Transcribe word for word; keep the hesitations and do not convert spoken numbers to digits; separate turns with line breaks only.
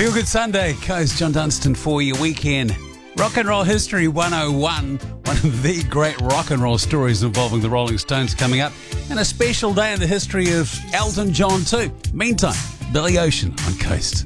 Feel Good Sunday, Coast John Dunstan for your weekend. Rock and Roll History one oh one, one of the great rock and roll stories involving the Rolling Stones coming up, and a special day in the history of Elton John too. Meantime, Billy Ocean on Coast.